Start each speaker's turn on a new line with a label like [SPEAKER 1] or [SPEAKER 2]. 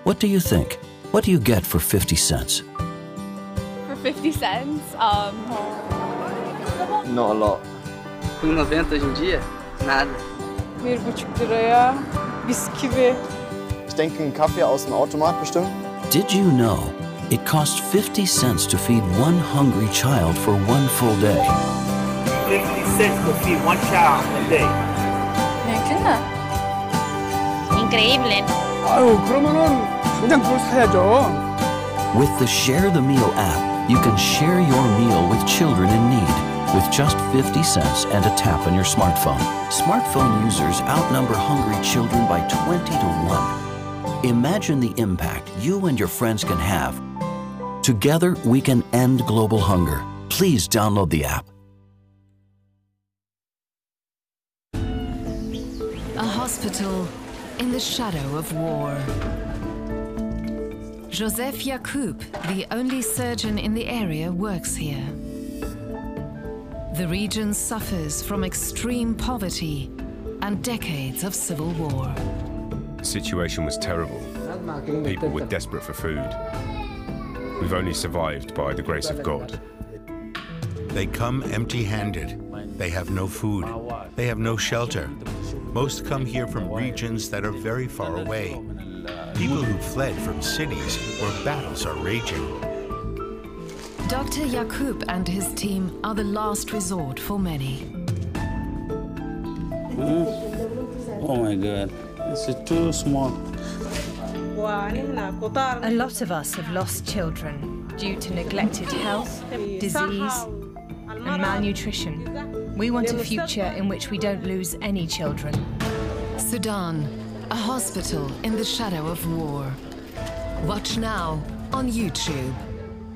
[SPEAKER 1] What do you think? What do you get for 50 cents?
[SPEAKER 2] For 50 cents?
[SPEAKER 3] Not a lot.
[SPEAKER 4] Com 90 hoje em dia, nada.
[SPEAKER 5] 1,5 liraya bisküvi.
[SPEAKER 3] Ich denke, ein Kaffee aus dem Automat bestimmt.
[SPEAKER 1] Did you know it costs 50 cents to feed one hungry child for one full day?
[SPEAKER 6] 50 cents to feed one child a day.
[SPEAKER 2] Mümkün mü?
[SPEAKER 7] Increíble.
[SPEAKER 5] 아유, 그러면은 당장 그걸 사야죠.
[SPEAKER 1] With the Share the Meal app, you can share your meal with children in need with just 50 cents and a tap on your smartphone. Smartphone users outnumber hungry children by 20 to 1. Imagine the impact you and your friends can have. Together, we can end global hunger. Please download the app.
[SPEAKER 8] A hospital in the shadow of war. Joseph Yacoub, the only surgeon in the area, works here. The region suffers from extreme poverty and decades of civil war.
[SPEAKER 9] The situation was terrible. People were desperate for food. We've only survived by the grace of God.
[SPEAKER 10] They come empty-handed. They have no food. They have no shelter. Most come here from regions that are very far away. People who fled from cities where battles are raging.
[SPEAKER 8] Dr. Yacoub and his team are the last resort for many.
[SPEAKER 11] Oh my God, this is too small.
[SPEAKER 12] A lot of us have lost children due to neglected health, disease, and malnutrition. We want a future in which we don't lose any children.
[SPEAKER 8] Sudan, a hospital in the shadow of war. Watch now on YouTube.